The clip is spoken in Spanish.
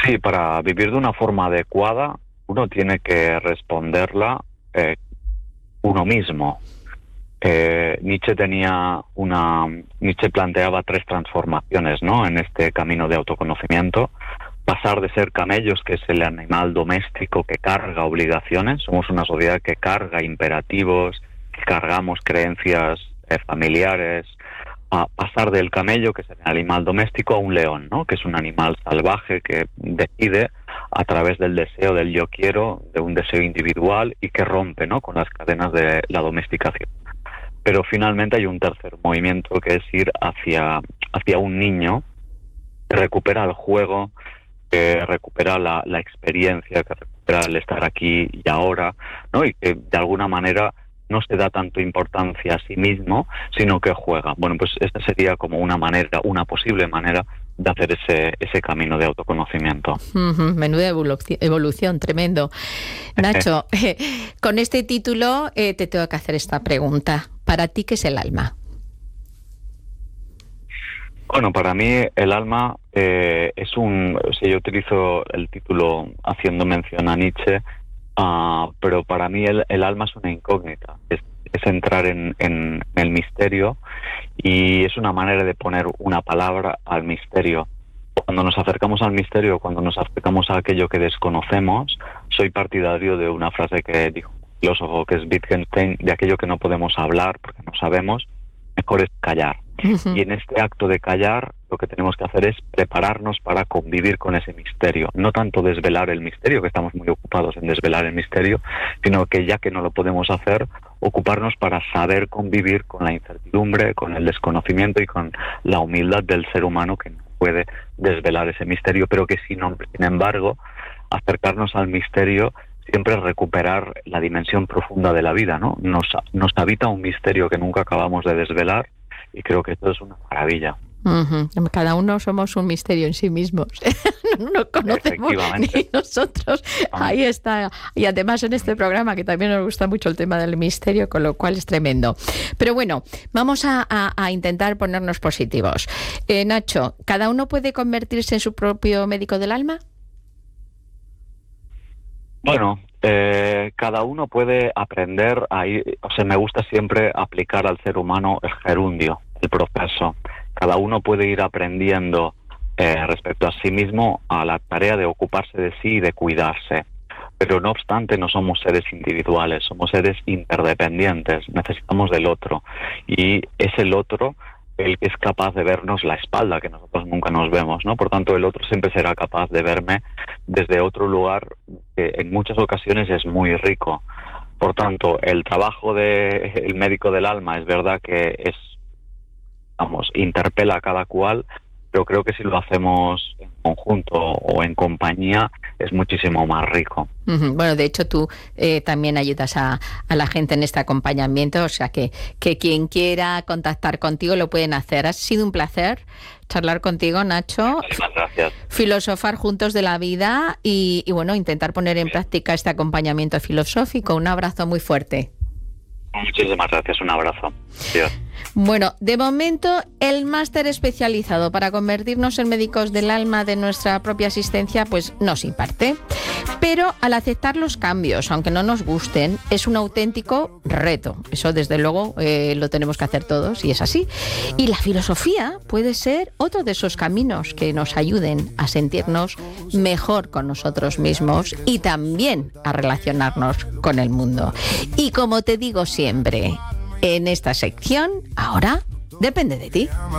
Sí, para vivir de una forma adecuada, uno tiene que responderla uno mismo. Nietzsche planteaba 3 transformaciones, ¿no?, en este camino de autoconocimiento. Pasar de ser camellos, que es el animal doméstico que carga obligaciones, somos una sociedad que carga imperativos, que cargamos creencias familiares, a pasar del camello, que es el animal doméstico, a un león, ¿no?, que es un animal salvaje que decide a través del deseo del yo quiero, de un deseo individual, y que rompe, ¿no?, con las cadenas de la domesticación. Pero finalmente hay un tercer movimiento, que es ir hacia un niño que recupera el juego, que recupera la experiencia, que recupera el estar aquí y ahora, ¿no?, y que de alguna manera no se da tanto importancia a sí mismo, sino que juega. Bueno, pues esta sería como una posible manera de hacer ese camino de autoconocimiento. Menuda evolución, tremendo. Nacho, con este título te tengo que hacer esta pregunta. ¿Para ti qué es el alma? Bueno, para mí el alma yo utilizo el título haciendo mención a Nietzsche, pero para mí el alma es una incógnita, es entrar en el misterio, y es una manera de poner una palabra al misterio. Cuando nos acercamos al misterio, cuando nos acercamos a aquello que desconocemos, soy partidario de una frase que dijo un filósofo, que es Wittgenstein: de aquello que no podemos hablar porque no sabemos, mejor es callar. Y en este acto de callar, lo que tenemos que hacer es prepararnos para convivir con ese misterio. No tanto desvelar el misterio, que estamos muy ocupados en desvelar el misterio, sino que, ya que no lo podemos hacer, ocuparnos para saber convivir con la incertidumbre, con el desconocimiento y con la humildad del ser humano, que no puede desvelar ese misterio, pero que sin embargo, acercarnos al misterio siempre es recuperar la dimensión profunda de la vida, ¿no? Nos habita un misterio que nunca acabamos de desvelar, y creo que esto es una maravilla. Cada uno somos un misterio en sí mismos. No nos conocemos ni nosotros. Ahí está. Y además en este programa, que también nos gusta mucho el tema del misterio, con lo cual es tremendo. Pero bueno, vamos a intentar ponernos positivos. Nacho, ¿cada uno puede convertirse en su propio médico del alma? Bueno, cada uno puede aprender ahí. Me gusta siempre aplicar al ser humano el gerundio, el proceso. Cada uno puede ir aprendiendo respecto a sí mismo a la tarea de ocuparse de sí y de cuidarse. Pero no obstante, no somos seres individuales, somos seres interdependientes, necesitamos del otro. Y es el otro el que es capaz de vernos la espalda, que nosotros nunca nos vemos, ¿no? Por tanto, el otro siempre será capaz de verme desde otro lugar, que en muchas ocasiones es muy rico. Por tanto, el trabajo del médico del alma es verdad que interpela a cada cual, pero creo que si lo hacemos en conjunto o en compañía es muchísimo más rico. Bueno, de hecho tú también ayudas a la gente en este acompañamiento, o sea que quien quiera contactar contigo lo pueden hacer. Ha sido un placer charlar contigo, Nacho. Muchísimas gracias. Filosofar juntos de la vida y bueno, intentar poner en práctica este acompañamiento filosófico. Un abrazo muy fuerte. Muchísimas gracias, un abrazo. Adiós. Bueno, de momento el máster especializado para convertirnos en médicos del alma de nuestra propia existencia pues no se imparte. Pero al aceptar los cambios, aunque no nos gusten, es un auténtico reto. Eso desde luego lo tenemos que hacer todos y es así. Y la filosofía puede ser otro de esos caminos que nos ayuden a sentirnos mejor con nosotros mismos y también a relacionarnos con el mundo. Y como te digo siempre, en esta sección, ahora depende de ti.